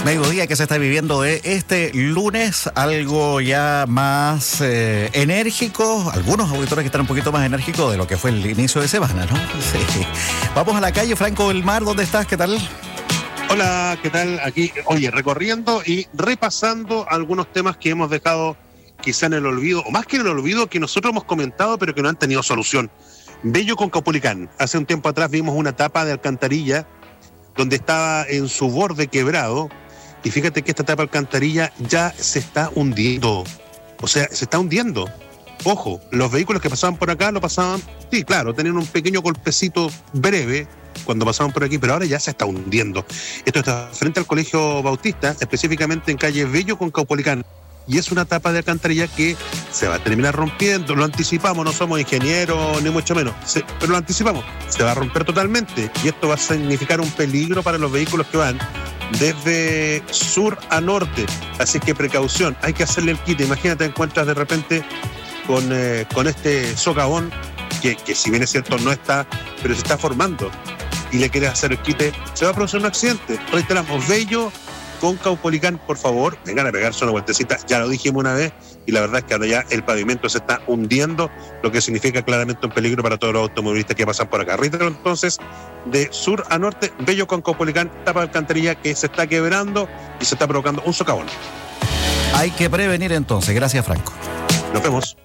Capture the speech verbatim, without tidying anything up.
Mediodía que se está viviendo de este lunes, algo ya más eh, enérgico, algunos auditores que están un poquito más enérgicos de lo que fue el inicio de semana, ¿no? Sí. Vamos a la calle, Franco del Mar, ¿dónde estás? ¿Qué tal? Hola, ¿qué tal? Aquí, oye, recorriendo y repasando algunos temas que hemos dejado quizá en el olvido, o más que en el olvido, que nosotros hemos comentado, pero que no han tenido solución. Bello con Caupolicán. Hace un tiempo atrás vimos una tapa de alcantarilla donde estaba en su borde quebrado, y fíjate que esta tapa de alcantarilla ya se está hundiendo. O sea, se está hundiendo. Ojo, los vehículos que pasaban por acá lo pasaban, sí, claro, tenían un pequeño golpecito breve cuando pasaban por aquí, pero ahora ya se está hundiendo. Esto está frente al Colegio Bautista, específicamente en calle Bello con Caupolicán. Y es una tapa de alcantarilla que se va a terminar rompiendo. Lo anticipamos, no somos ingenieros ni mucho menos, se, pero lo anticipamos. Se va a romper totalmente y esto va a significar un peligro para los vehículos que van desde sur a norte. Así que precaución, hay que hacerle el quite. Imagínate, te encuentras de repente con, eh, con este socavón que, que si bien es cierto no está, pero se está formando, y le quieres hacer el quite, se va a producir un accidente. Reiteramos, Bello con Caupolicán, por favor, vengan a pegarse una vueltecita. Ya lo dijimos una vez y la verdad es que ahora ya el pavimento se está hundiendo, lo que significa claramente un peligro para todos los automovilistas que pasan por acá. Reitero entonces, de sur a norte, Bello con Caupolicán, tapa de alcantarilla que se está quebrando y se está provocando un socavón. Hay que prevenir entonces. Gracias, Franco. Nos vemos.